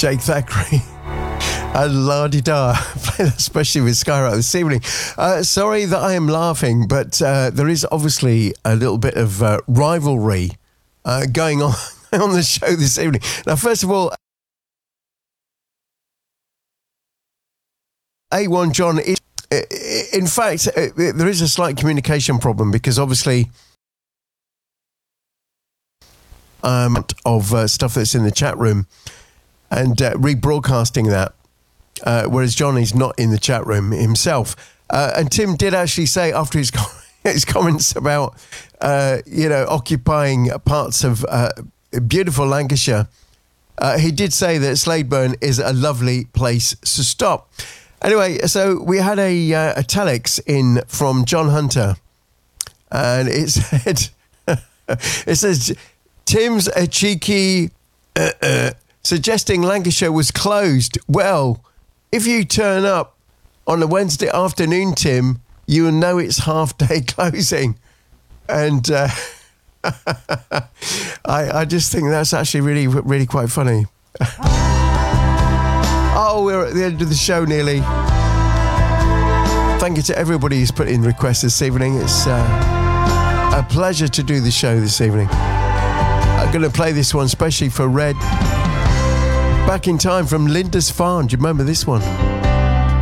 Jake Thackeray. And la-di-da, played especially with Skyrock this evening. Sorry that I am laughing, but there is obviously a little bit of rivalry going on on the show this evening. Now, first of all, A1 John is, in fact, there is a slight communication problem because obviously of stuff that's in the chat room and rebroadcasting that, whereas John is not in the chat room himself. And Tim did actually say after his comments about, occupying parts of beautiful Lancashire, he did say that Sladeburn is a lovely place to stop. Anyway, so we had a telex in from John Hunter, and it said, it says, Tim's a cheeky, suggesting Lancashire was closed. Well, if you turn up on a Wednesday afternoon, Tim, you will know it's half-day closing. And I just think that's actually really, really quite funny. Oh, we're at the end of the show nearly. Thank you to everybody who's put in requests this evening. It's a pleasure to do the show this evening. I'm going to play this one especially for Red. Back in Time from Linda's Farm. Do you remember this one?